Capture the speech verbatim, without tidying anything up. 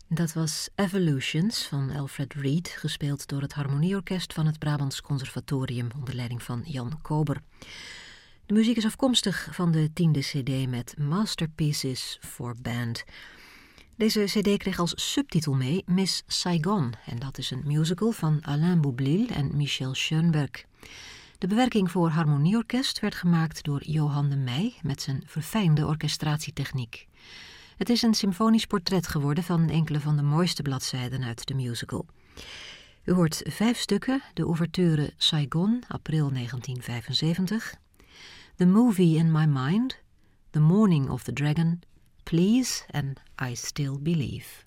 Dat was Evolutions van Alfred Reed, gespeeld door het Harmonieorkest van het Brabants Conservatorium onder leiding van Jan Kober. De muziek is afkomstig van de tiende cd met Masterpieces for Band. Deze cd kreeg als subtitel mee Miss Saigon en dat is een musical van Alain Boublil en Michel Schoenberg. De bewerking voor harmonieorkest werd gemaakt door Johan de Meij met zijn verfijnde orchestratietechniek. Het is een symfonisch portret geworden van enkele van de mooiste bladzijden uit de musical. U hoort vijf stukken, de ouverture Saigon, april negentien vijfenzeventig, The Movie in My Mind, The Morning of the Dragon, Please and I Still Believe.